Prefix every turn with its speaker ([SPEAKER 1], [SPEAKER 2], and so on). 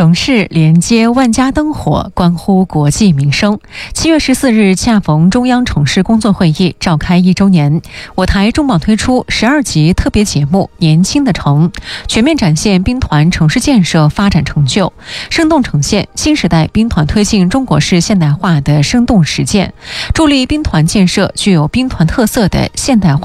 [SPEAKER 1] 城市连接万家灯火，关乎国计民生。7月14日，恰逢中央城市工作会议召开1周年，我台中广推出12集特别节目《年轻的城》，全面展现兵团城市建设发展成就，生动呈现新时代兵团推进中国式现代化的生动实践，助力兵团建设具有兵团特色的现代化